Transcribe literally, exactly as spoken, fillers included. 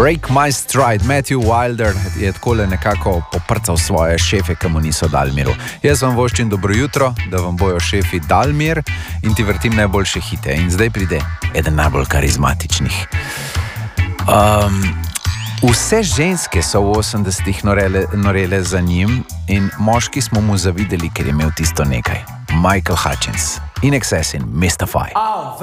Break my stride. Matthew Wilder je takole nekako poprcal svoje šefe, ki mu niso dali miru. Jaz vam voščim dobro jutro, da vam bojo šefi dali mir in ti vrtim najboljše hite. In zdaj pride eden najbolj karizmatičnih. Um, vse ženske so v osemdesetih norele, norele za njim in moški smo mu zavideli, ker je imel tisto nekaj. Michael Hutchence, In Excess in Mystify.